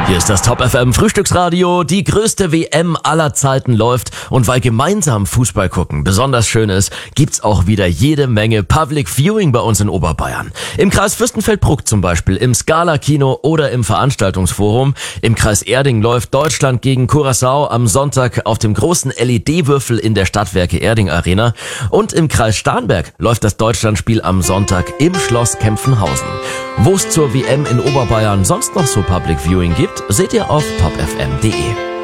Hier ist das Top FM Frühstücksradio. Die größte WM aller Zeiten läuft und weil gemeinsam Fußball gucken besonders schön ist, gibt's auch wieder jede Menge Public Viewing bei uns in Oberbayern. Im Kreis Fürstenfeldbruck zum Beispiel, im Scala Kino oder im Veranstaltungsforum. Im Kreis Erding läuft Deutschland gegen Curaçao am Sonntag auf dem großen LED-Würfel in der Stadtwerke Erding Arena. Und im Kreis Starnberg läuft das Deutschlandspiel am Sonntag im Schloss Kempfenhausen. Wo es zur WM in Oberbayern sonst noch so Public Viewing gibt, seht ihr auf topfm.de.